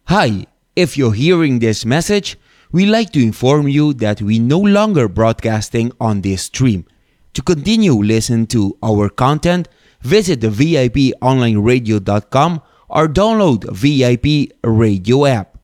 Hi, if you're hearing this message, we'd like to inform you that we no longer broadcasting on this stream. To continue listening to our content, visit the VIPonlineradio.com or download VIP Radio app.